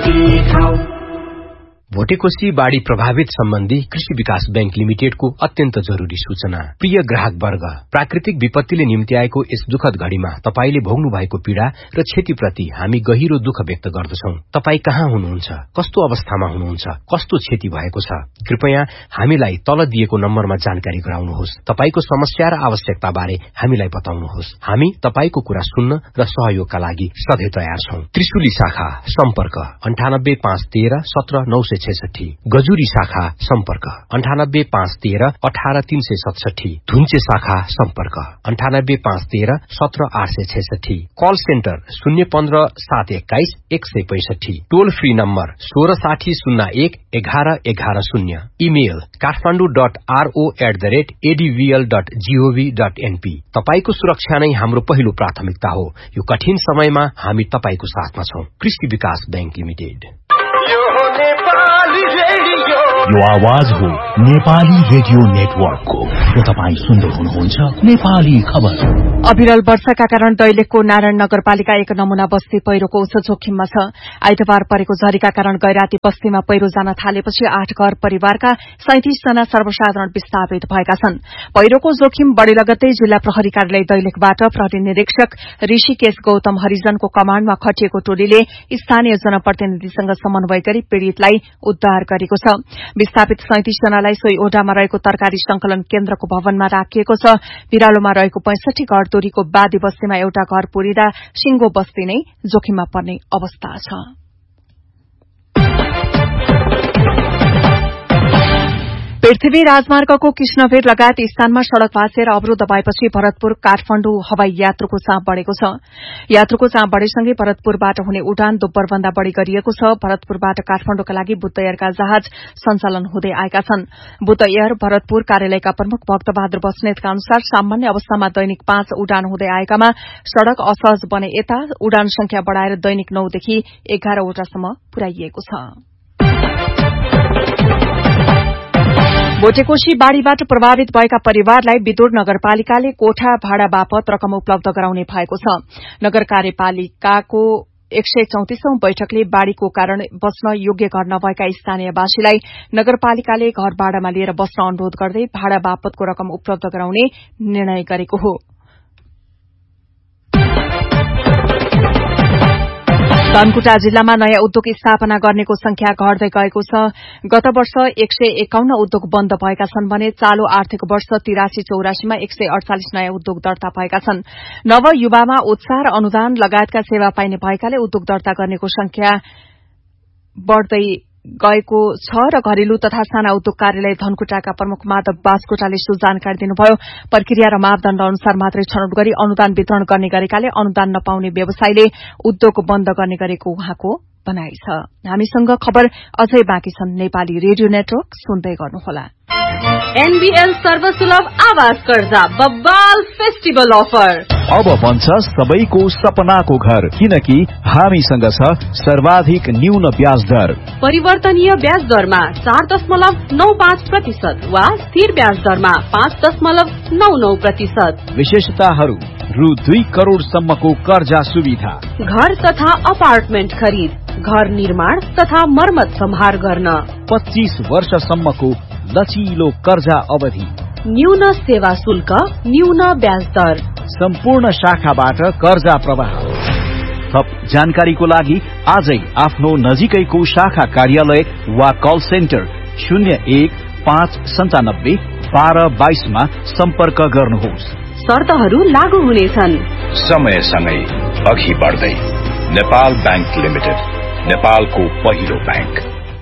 भोटेकोशी बाढ़ी प्रभावित सम्बन्धी कृषि विकास बैंक लिमिटेडको अत्यन्त जरूरी सूचना। प्रिय ग्राहक वर्ग, प्राकृतिक विपत्तिले निम्ति आएको यस दुखद घड़ीमा तपाईले भोग्नु भएको पीड़ा र क्षतिप्रति हामी गहिरो दुःख व्यक्त गर्दछौं। तपाई कहाँ हुनुहुन्छ, कस्तो अवस्थामा हुनुहुन्छ, कस्तो क्षति भएको छ, कृपया हामीलाई तल दिएको नम्बरमा जानकारी गराउनुहोस्। तपाईको समस्या र आवश्यकता बारे हामीलाई बताउनुहोस्। हामी तपाईको कुरा सुन्न र सहयोगका लागि सधैं तयार छौं। त्रिशुली शाखा सम्पर्क 985113 17966, गजुरी शाखा सम्पर्क 985113 18367, धुन्चे शाखा सम्पर्क 985113 17866, कल सेन्टर 015 721 165, टोल फ्री नम्बर 166001 1111, इमेल kathmandu.ro@advl.gov.np। तपाईको सुरक्षा नै हाम्रो पहिलो प्राथमिकता हो। यो कठिन समयमा हामी तपाईको साथमा छौं। कृषि विकास बैंक लिमिटेड। यो आवाज हो नेपाली रेडियो नेटवर्कको। यो तपाईँ सुन्दै हुनुहुन्छ नेपाली खबर। अविरल वर्षाका कारण दैलेखको नारायण नगरपालिका एक नमूना बस्ती पहिरोको उच्च जोखिममा छ। आइतबार परेको झरीका कारण गैराती बस्तीमा पहिरो जान थालेपछि 8 घर परिवारका 37 जना सर्वसाधारण विस्थापित भएका छन्। पहिरोको जोखिम बढ़े लगत्तै जिल्ला प्रहरी कार्यालय दैलेखबाट प्रहरी निरीक्षक ऋषिकेश गौतम हरिजनको कमाण्डमा खटिएको टोलीले स्थानीय जनप्रतिनिधिसँग समन्वय गरी पीड़ितलाई उद्धार गरेको छ। विस्थापित 37 जनालाई सोही ओडामा रहेको तरकारी संकलन केन्द्रको भवनमा राखिएको छ। भिरालोमा रहेको 65 घर दूरीको बादी बस्तीमा एउटा घर पुरिँदा सिंगो बस्ती नै जोखिममा पर्ने अवस्था छ। पृथ्वी राजमार्गको कृष्णभेट लगायत स्थानमा सड़क भाँचिएर अवरूद्ध भएपछि भरतपुर काठमाण्डु हवाई यात्रुको चाप बढ़ेको छ। यात्रुको चाप बढ़ेसँगै भरतपुरबाट हुने उडान दोब्बरभन्दा बढ़ी गरिएको छ। भरतपुरबाट काठमाण्डुका लागि बुद्ध एयरका जहाज सञ्चालन हुँदै आएका छन्। बुद्ध एयर भरतपुर कार्यालयका प्रमुख भक्तबहादुर बस्नेतका अनुसार सामान्य अवस्थामा दैनिक 5 उडान हुँदै आएकामा सड़क असहज बने यता उडान संख्या बढ़ाएर दैनिक 9 देखि 11 वटासम्म पुर्याइएको छ। भोटेकोशी बाढ़ीबाट प्रभावित भएका परिवारलाई विदुर नगरपालिकाले कोठा भाडा बापत रकम उपलब्ध गराउने भएको छ। नगर कार्यपालिकाको 134औं बैठकले बाढ़ीको कारण बस्न योग्य घर नभएका स्थानीयवासीलाई नगरपालिकाले घर भाडामा लिएर बस्न अनुरोध गर्दै भाडा बापतको रकम उपलब्ध गराउने निर्णय गरेको हो। धनकुटा जिल्लामा नयाँ उद्योग स्थापना गर्नेको संख्या घट्दै गएको छ। गत वर्ष 151 उद्योग बन्द भएका छन् भने चालू आर्थिक वर्ष 83-84 मा 148 नयाँ उद्योग दर्ता भएका छन्। नव युवामा उत्साह र अनुदान लगायतका सेवा पाइने भएकाले उद्योग दर्ता गर्नेको संख्या बढ़दै गएको छ र घरेलु तथा साना उद्योग कार्यालय धनकुटाका प्रमुख माधव बास्कोटाले सो जानकारी दिनुभयो। प्रक्रिया र मापदण्ड अनुसार मात्रै छनौट गरी अनुदान वितरण गर्ने गरेकाले अनुदान नपाउने व्यवसायले उद्योग बन्द गर्ने गरेको उहाँको भनाइ छ। हामीसँग खबर अझै बाँकी छन्। नेपाली रेडियो नेटवर्क सुन्दै गर्नुहोला। एनबीएल सर्वसुलभ आवास कर्जा बब्बाल फेस्टिभल अफर अब बन्छ सबैको सपनाको घर, किनकि हामीसँग छ सर्वाधिक न्यून ब्याज दर। परिवर्तनीय ब्याज दरमा 4.95% वा स्थिर ब्याज दरमा 5.99%। विशेषताहरू: रु 2 करोड़ सम्मको कर्जा सुविधा, घर तथा अपार्टमेन्ट खरिद, घर निर्माण तथा मर्मत सम्हार गर्न, 25 वर्षसम्मको लचिलो कर्जा अवधि, न्यून सेवा शुल्क, न्यून ब्याज दर, सम्पूर्ण शाखाबाट कर्जा प्रवाह। थप जानकारीको लागि आजै आफ्नो नजिकैको शाखा कार्यालय वा कल सेन्टर 0159921222 मा सम्पर्क गर्नुहोस्। शर्तहरू लागू हुनेछन्। समयसँगै अघि बढ्दै नेपाल बैंक लिमिटेड, नेपालको पहिलो बैंक।